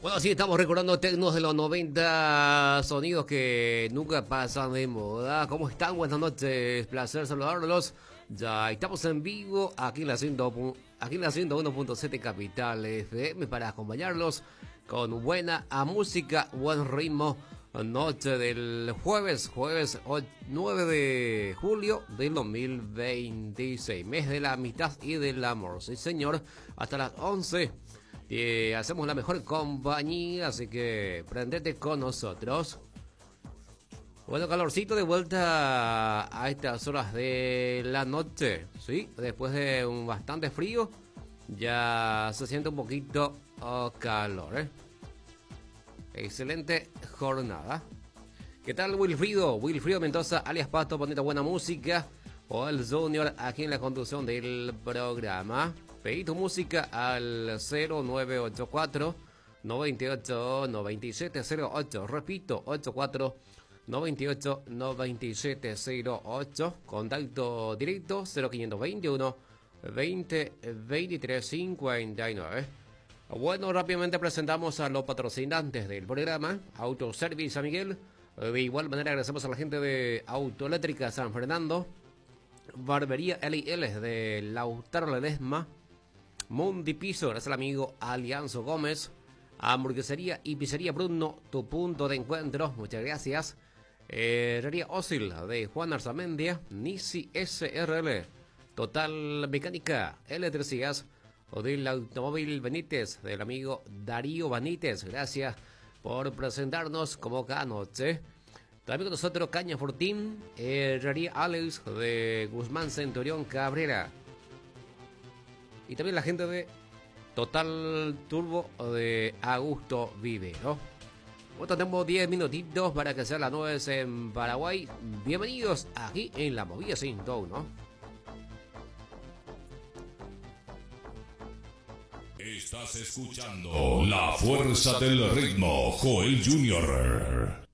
Bueno, sí, estamos recordando tecnos de los 90, sonidos que nunca pasan de moda. ¿Cómo están? Buenas noches, placer saludarlos. Ya estamos en vivo aquí en la 101.7 Capital FM para acompañarlos con buena música, buen ritmo. Noche del jueves 9 de julio del 2026, mes de la amistad y del amor. Sí, señor, hasta las 11. Hacemos la mejor compañía, así que prendete con nosotros. Bueno, calorcito de vuelta a estas horas de la noche, ¿sí? Después de un bastante frío, ya se siente un poquito calor, ¿eh? Excelente jornada. ¿Qué tal, Wilfrido? Wilfrido Mendoza, alias Pato, poniendo buena música. O el Junior aquí en la conducción del programa. Pedí tu música al 0984 98 97 08. Repito, 84 98 97 08. Contacto directo 0521 20 23 59. Bueno, rápidamente presentamos a los patrocinantes del programa. Autoservice San Miguel. De igual manera agradecemos a la gente de Autoeléctrica San Fernando. Barbería LL de Lautaro Ledesma. Mundi Piso, gracias al amigo Alianzo Gómez. Hamburguesería y Pizzería Bruno, tu punto de encuentro. Muchas gracias. Herrería Osil de Juan Arzamendia. Nisi SRL. Total Mecánica, Electricidad. O del Automóvil Benítez, del amigo Darío Benítez. Gracias por presentarnos como cada noche. También con nosotros Caña Fortín, Herrería Alex de Guzmán Centurión Cabrera. Y también la gente de Total Turbo de Augusto Vivero. Bueno, tenemos 10 minutitos para que sean las 9 en Paraguay. Bienvenidos aquí en La Movida 101. Estás escuchando La Fuerza del Ritmo, Joel Jr.